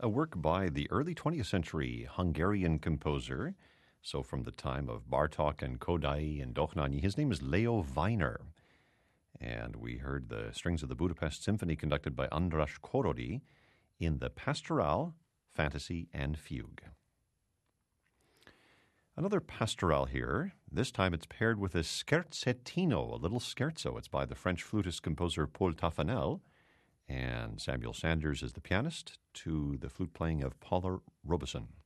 a work by the early 20th century Hungarian composer. So from the time of Bartók and Kodály and Dohnányi, his name is Leo Weiner. And we heard the strings of the Budapest Symphony conducted by András Korody in the Pastoral, Fantasy, and Fugue. Another pastoral here. This time it's paired with a scherzettino, a little scherzo. It's by the French flutist-composer Paul Taffanel, and Samuel Sanders is the pianist to the flute playing of Paula Robeson.